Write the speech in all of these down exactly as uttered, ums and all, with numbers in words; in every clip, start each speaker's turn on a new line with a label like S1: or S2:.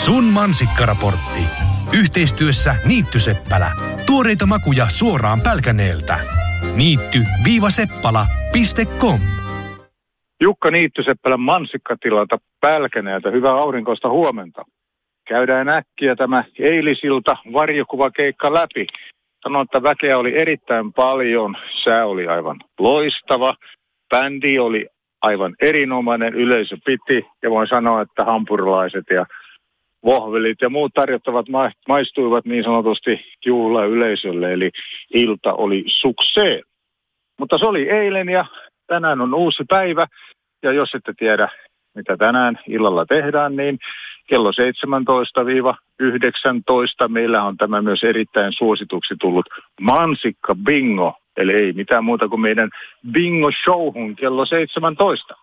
S1: Sun mansikkaraportti. Yhteistyössä Niittyseppälä. Tuoreita makuja suoraan Pälkäneeltä. Niitty-seppala piste com.
S2: Jukka Niittyseppälän mansikkatilalta Pälkäneeltä. Hyvää aurinkoista huomenta. Käydään äkkiä tämä eilisilta varjokuvakeikka läpi. Sanon, että väkeä oli erittäin paljon. Sää oli aivan loistava. Bändi oli aivan erinomainen. Yleisö piti. Ja voin sanoa, että hampurilaiset ja vohvelit ja muut tarjottavat maistuivat niin sanotusti juhla yleisölle. Eli ilta oli sukseen. Mutta se oli eilen ja tänään on uusi päivä. Ja jos ette tiedä, mitä tänään illalla tehdään, niin kello seitsemäntoista yhdeksäntoista meillä on tämä myös erittäin suosituksi tullut Mansikka Bingo. Eli ei mitään muuta kuin meidän bingo-showhun kello seitsemäntoista.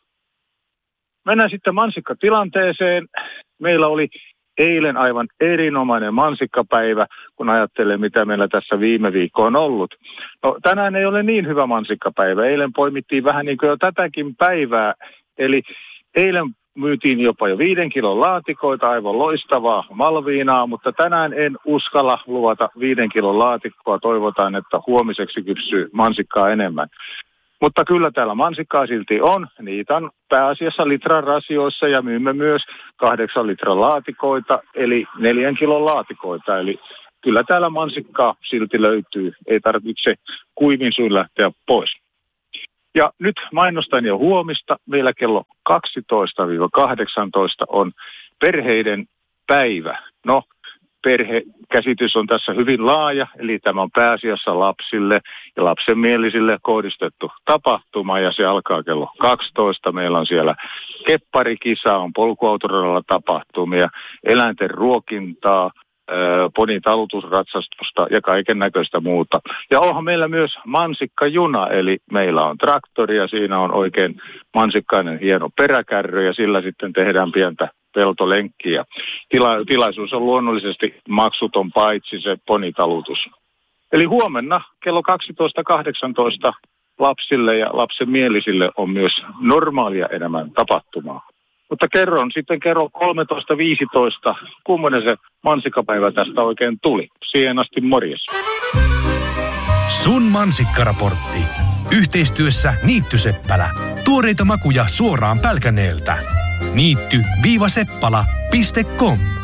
S2: Mennään sitten mansikkatilanteeseen. Meillä oli eilen aivan erinomainen mansikkapäivä, kun ajattelee, mitä meillä tässä viime viikko on ollut. No, tänään ei ole niin hyvä mansikkapäivä. Eilen poimittiin vähän niin kuin jo tätäkin päivää. Eli eilen myytiin jopa jo viiden kilon laatikoita, aivan loistavaa malviinaa, mutta tänään en uskalla luvata viiden kilon laatikkoa. Toivotaan, että huomiseksi kypsyy mansikkaa enemmän. Mutta kyllä täällä mansikkaa silti on. Niitä on pääasiassa litran rasioissa ja myymme myös kahdeksan litran laatikoita, eli neljän kilon laatikoita. Eli kyllä täällä mansikkaa silti löytyy. Ei tarvitse kuivin suin lähteä pois. Ja nyt mainostan jo huomista. Meillä kello kaksitoista kahdeksantoista on perheiden päivä. No, perhekäsitys on tässä hyvin laaja, eli tämä on pääasiassa lapsille ja lapsenmielisille kohdistettu tapahtuma, ja se alkaa kello kaksitoista. Meillä on siellä kepparikisa, on polkuautoradalla tapahtumia, eläinten ruokintaa, ponin talutusratsastusta ja kaiken näköistä muuta. Ja onhan meillä myös mansikkajuna, eli meillä on traktori ja siinä on oikein mansikkainen hieno peräkärry ja sillä sitten tehdään pientä peltolenkkiä. Tila- tilaisuus on luonnollisesti maksuton paitsi se ponitalutus. Eli huomenna kello kaksitoista kahdeksantoista lapsille ja lapsenmielisille on myös normaalia enemmän tapahtumaa. Mutta kerron sitten kerro kolmetoista viisitoista, kummonen se mansikkapäivä tästä oikein tuli. Siihen asti morjes.
S1: Sun mansikkaraportti. Yhteistyössä Niittyseppälä. Tuoreita makuja suoraan Pälkäneeltä. Niitty-seppala piste com.